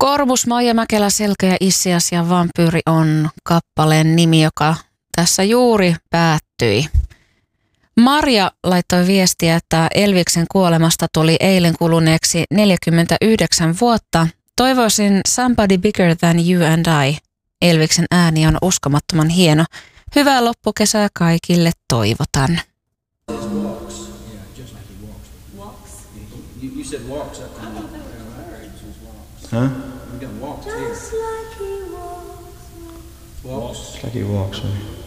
Kormus, Maija Mäkelä, Selkä ja Issias ja Vampyyri on kappaleen nimi, joka tässä juuri päättyi. Marja laittoi viestiä, että Elviksen kuolemasta tuli eilen kuluneeksi 49 vuotta. Toivoisin Somebody Bigger Than You and I. Elviksen ääni on uskomattoman hieno. Hyvää loppukesää kaikille toivotan. Huh? We got walks here. Walks. Just like he walks.